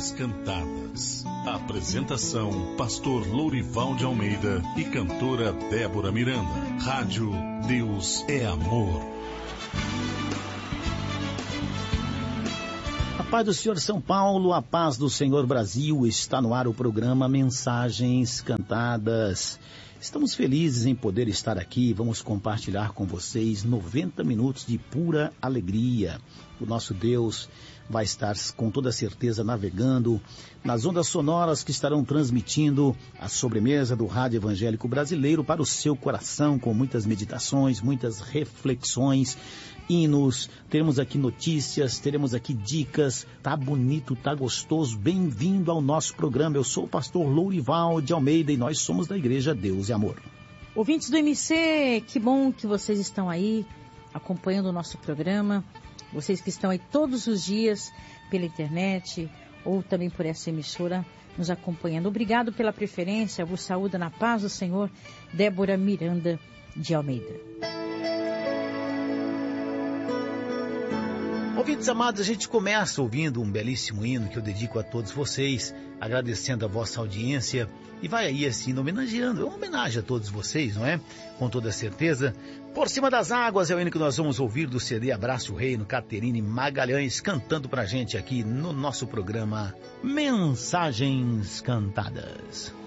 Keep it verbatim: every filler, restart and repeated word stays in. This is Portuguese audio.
Mensagens Cantadas. Apresentação: Pastor Lourival de Almeida e cantora Débora Miranda. Rádio Deus é Amor. A paz do Senhor São Paulo, a paz do Senhor Brasil. Está no ar o programa Mensagens Cantadas. Estamos felizes em poder estar aqui. Vamos compartilhar com vocês noventa minutos de pura alegria. O nosso Deus vai estar com toda certeza navegando nas ondas sonoras que estarão transmitindo a sobremesa do Rádio Evangélico Brasileiro para o seu coração, com muitas meditações, muitas reflexões, hinos. Teremos aqui notícias, teremos aqui dicas. Tá bonito, tá gostoso. Bem-vindo ao nosso programa. Eu sou o pastor Lourival de Almeida e nós somos da Igreja Deus e Amor. Ouvintes do M C, que bom que vocês estão aí acompanhando o nosso programa. Vocês que estão aí todos os dias pela internet ou também por essa emissora nos acompanhando. Obrigado pela preferência. Vos saúda na paz do Senhor, Débora Miranda de Almeida. Ouvintes amados, a gente começa ouvindo um belíssimo hino que eu dedico a todos vocês, agradecendo a vossa audiência, e vai aí assim, homenageando, é uma homenagem a todos vocês, não é? Com toda certeza. Por Cima das Águas é o hino que nós vamos ouvir do C D Abraço o Reino, Caterine Magalhães, cantando pra gente aqui no nosso programa Mensagens Cantadas.